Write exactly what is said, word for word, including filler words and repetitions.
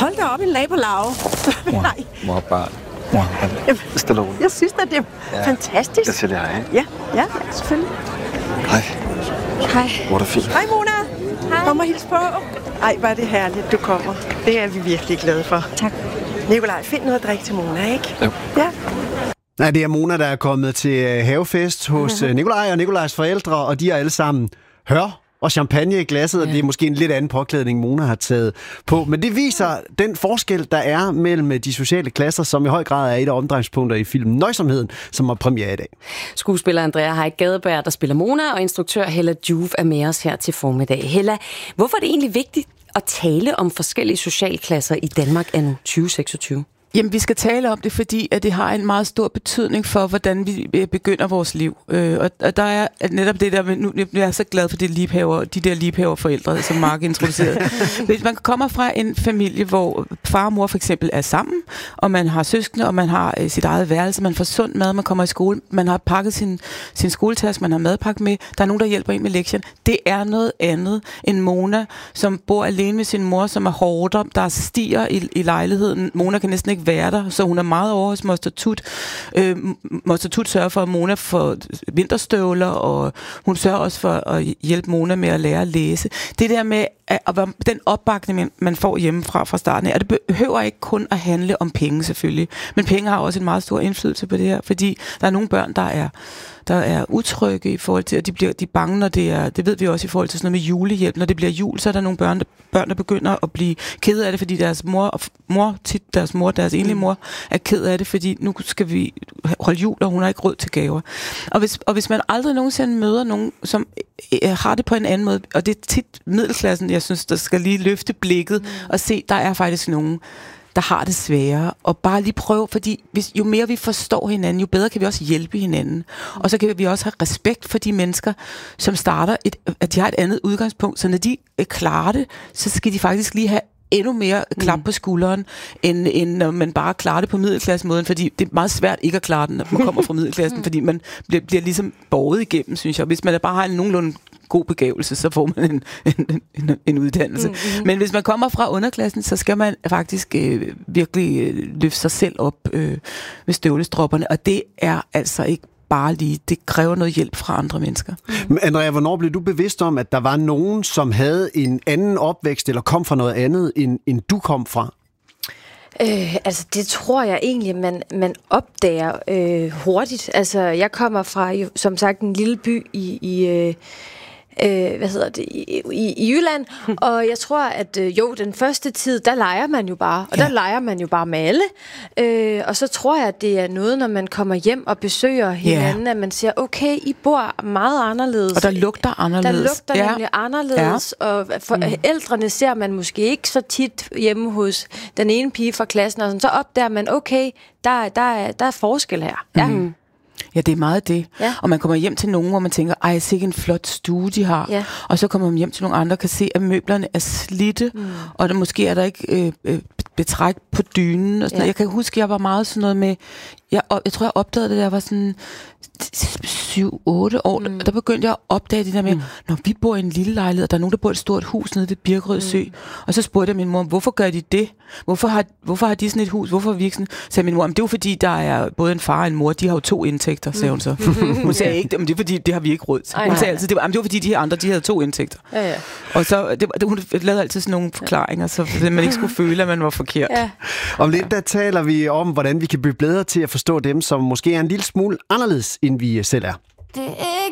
Hold da op, en lag på lave. Nej. Mor og barn. Mor, stille roligt. Jeg synes, at det er ja. fantastisk. Jeg siger hej. Ja, ja, selvfølgelig. Hej. Hej. Hvor er det fint. Hej, Mona. Hej. Kom og hils på. Ej, hvor er det herligt, du kommer. Det er vi virkelig glade for. Tak. Nikolaj, find noget at drikke til Mona, ikke? Jo. Ja. Nej, det er Mona, der er kommet til havefest hos mm-hmm. Nikolaj og Nikolajs forældre, og de er alle sammen hør og champagne i glasset, ja. Og det er måske en lidt anden påklædning, Mona har taget på. Men det viser den forskel, der er mellem de sociale klasser, som i høj grad er et af omdrejningspunkter i filmen Nøjsomheden, som har premiere i dag. Skuespiller Andrea Haik Gadeberg, der spiller Mona, og instruktør Hella Joof er med os her til formiddag. Hella, hvorfor er det egentlig vigtigt at tale om forskellige socialklasser i Danmark anno tyve seksogtyve? Jamen, vi skal tale om det, fordi at det har en meget stor betydning for, hvordan vi begynder vores liv. Øh, og, og der er netop det der, nu jeg er så glad for det liebhaver, de der liebhaverforældre, som Mark introducerede. Hvis man kommer fra en familie, hvor far og mor for eksempel er sammen, og man har søskende, og man har øh, sit eget værelse, man får sund mad, man kommer i skole, man har pakket sin, sin skoletaske, man har madpakke med, der er nogen, der hjælper en med lektierne. Det er noget andet end Mona, som bor alene med sin mor, som er hårdt, der stiger i, i lejligheden. Mona kan næsten ikke være der, så hun er meget over hos Moster Tut. Øh, Moster Tut sørger for, at Mona får vinterstøvler, og hun sørger også for at hjælpe Mona med at lære at læse. Det der med at, at den opbakning, man får hjemmefra fra starten af, og det behøver ikke kun at handle om penge selvfølgelig, men penge har også en meget stor indflydelse på det her, fordi der er nogle børn, der er der er utrygge i forhold til, at de bliver de bange, når det er, det ved vi også i forhold til sådan noget med julehjælp. Når det bliver jul, så er der nogle børn, der, børn, der begynder at blive ked af det, fordi deres mor, mor tit deres mor, deres enlige mor, er ked af det, fordi nu skal vi holde jul, og hun har ikke råd til gaver. Og hvis, og hvis man aldrig nogensinde møder nogen, som øh, har det på en anden måde, og det er tit middelklassen, jeg synes, der skal lige løfte blikket mm. og se, der er faktisk nogen, der har det sværere, og bare lige prøve, fordi hvis, jo mere vi forstår hinanden, jo bedre kan vi også hjælpe hinanden. Og så kan vi også have respekt for de mennesker, som starter, et, at de har et andet udgangspunkt, så når de klarer det, så skal de faktisk lige have endnu mere klap på skulderen, end, end når man bare klarer det på middelklassemåden, fordi det er meget svært ikke at klare den, når man kommer fra middelklassen, fordi man bliver, bliver ligesom båret igennem, synes jeg. Hvis man bare har en nogenlunde god begævelse, så får man en, en, en, en uddannelse. Mm-hmm. Men hvis man kommer fra underklassen, så skal man faktisk øh, virkelig øh, løfte sig selv op øh, med støvlestropperne, og det er altså ikke bare lige, det kræver noget hjælp fra andre mennesker. Men Andrea, hvornår blev du bevidst om, at der var nogen, som havde en anden opvækst, eller kom fra noget andet, end, end du kom fra? Øh, altså, det tror jeg egentlig, man, man opdager øh, hurtigt. Altså, jeg kommer fra, jo, som sagt, en lille by i... i øh, Øh, hvad hedder det, i, i, i Jylland, hmm. og jeg tror, at øh, jo, den første tid, der leger man jo bare, og ja. der leger man jo bare med alle, øh, og så tror jeg, at det er noget, når man kommer hjem og besøger hinanden, yeah. at man siger, okay, I bor meget anderledes. Og der lugter anderledes. Der lugter ja. nemlig anderledes, ja. og forældrene mm. ser man måske ikke så tit hjemme hos den ene pige fra klassen, og sådan, så opdager man, okay, der, der, er, der er forskel her. Ja. Mm. Ja, det er meget det. Ja. Og man kommer hjem til nogen, hvor man tænker, ej, sikke en flot stue, de har. Ja. Og så kommer man hjem til nogle andre, og kan se, at møblerne er slidte, mm. og der måske er der ikke øh, betræk på dynen. Og sådan ja. Jeg kan huske, jeg var meget sådan noget med, jeg, jeg tror, jeg opdagede det, da jeg var sådan syv otte år. Mm. Der begyndte jeg at opdage det der med, mm. når vi bor i en lille lejlighed, og der er nogen, der bor i et stort hus nede ved Birkerød Sø. Mm. Og så spurgte jeg min mor, hvorfor gør de det? Hvorfor har, hvorfor har de sådan et hus? Hvorfor er vi ikke sådan? Så sagde min mor, det er jo fordi, der er både en far og en mor, de har jo to indtægter, sagde hun så. Hun sagde ikke, men det er fordi, det har vi ikke råd til. Hun sagde altid, det var, det var fordi, de her andre, de havde to indtægter. Ja, ja. Og så, det, det, hun lavede altid sådan nogle forklaringer, så man ikke skulle føle, at man var forkert. Ja. Om lidt, der taler vi om, hvordan vi kan blive bedre til at forstå dem, som måske er en lille smule anderledes, end vi selv er. Det er